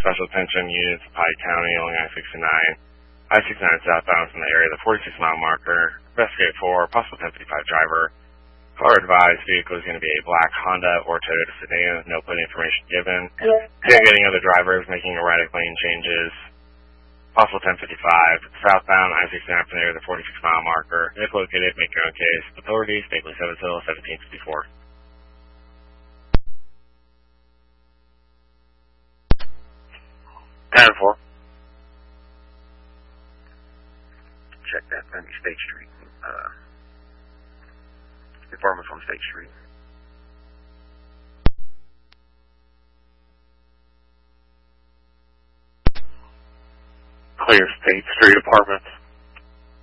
special attention units of Pike County along I-69. I-69 southbound from the area of the 46-mile marker. Investigate for possible 1055 driver. Caller advised vehicle is going to be a black Honda or Toyota sedan. No plate information given. Getting other drivers making erratic lane changes. Possible 1055 southbound I-69 from the area of the 46-mile marker. If located, make your own case. Authorities, Stately 7 Hill, 1754. 10-4. Check that. That'd be State Street. Department's on State Street. Clear State Street Apartments.